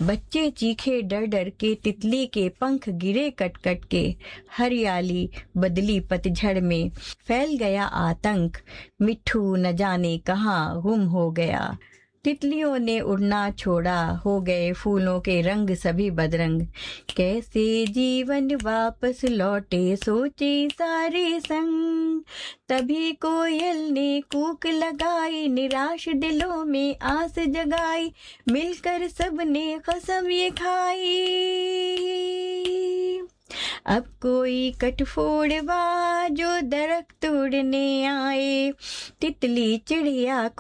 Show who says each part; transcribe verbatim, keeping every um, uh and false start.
Speaker 1: बच्चे चीखे डर डर के, तितली के पंख गिरे कट कट के। हरियाली बदली पतझड़ में, फैल गया आतंक। मिट्ठू न जाने कहाँ गुम हो गया। तितलियों ने उड़ना छोड़ा, हो गए फूलों के रंग सभी बदरंग। कैसे जीवन वापस लौटे सोचे सारे संग। तभी कोयल ने कूक लगाई, निराश दिलों में आस जगाई। मिलकर सबने कसम ये खाई, अब कोई कटफोड़वा जो दरख्त तोड़ने आए। तितली चिड़िया